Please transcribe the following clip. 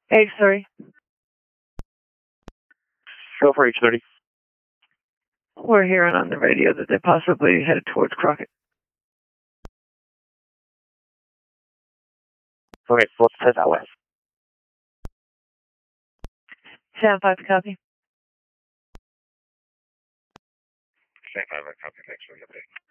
H30. Go for H30. We're hearing on the radio that they possibly headed towards Crockett. Okay, so let's head that way. Sound 5 to copy. Sound 5 to copy. Thanks for the update.